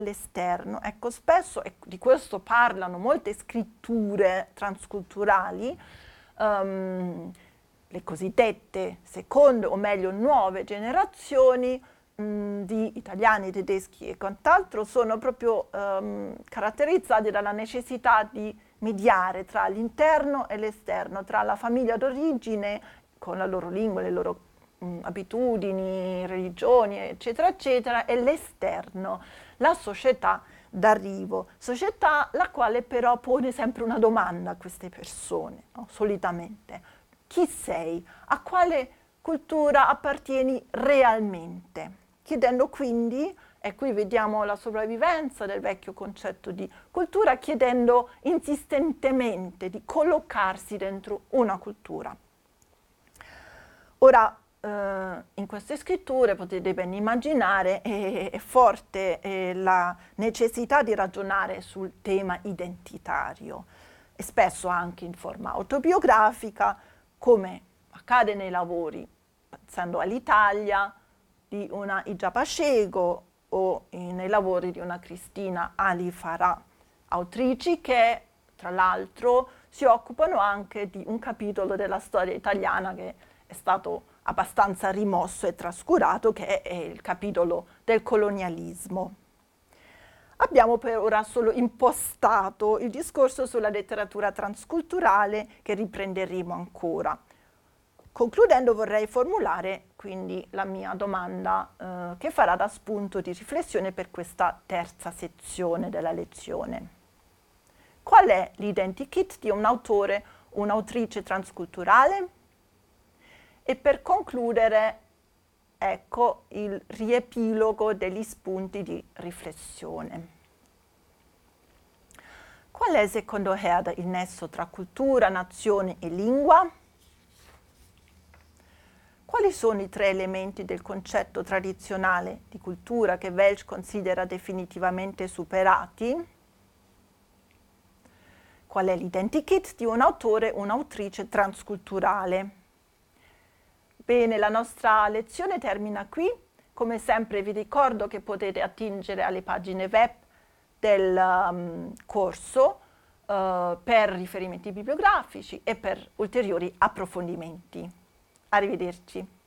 all'esterno. Ecco, spesso, e di questo parlano molte scritture transculturali, le cosiddette seconde o meglio nuove generazioni di italiani, tedeschi e quant'altro sono proprio caratterizzati dalla necessità di mediare tra l'interno e l'esterno, tra la famiglia d'origine con la loro lingua, le loro abitudini, religioni, eccetera, eccetera, e l'esterno, la società d'arrivo, società la quale però pone sempre una domanda a queste persone, no? Solitamente. Chi sei? A quale cultura appartieni realmente? Chiedendo quindi, e qui vediamo la sopravvivenza del vecchio concetto di cultura, chiedendo insistentemente di collocarsi dentro una cultura. Ora, in queste scritture potete ben immaginare è forte la necessità di ragionare sul tema identitario e spesso anche in forma autobiografica, come accade nei lavori, pensando all'Italia, di una Hija Pacheco o nei lavori di una Cristina Ali Farah, autrici che tra l'altro si occupano anche di un capitolo della storia italiana che è stato abbastanza rimosso e trascurato, che è il capitolo del colonialismo. Abbiamo per ora solo impostato il discorso sulla letteratura transculturale che riprenderemo ancora. Concludendo vorrei formulare quindi la mia domanda che farà da spunto di riflessione per questa terza sezione della lezione. Qual è l'identikit di un autore, un'autrice transculturale? E per concludere, ecco il riepilogo degli spunti di riflessione. Qual è secondo Herder il nesso tra cultura, nazione e lingua? Quali sono i tre elementi del concetto tradizionale di cultura che Welsch considera definitivamente superati? Qual è l'identikit di un autore, un'autrice transculturale? Bene, la nostra lezione termina qui. Come sempre vi ricordo che potete attingere alle pagine web del corso per riferimenti bibliografici e per ulteriori approfondimenti. Arrivederci.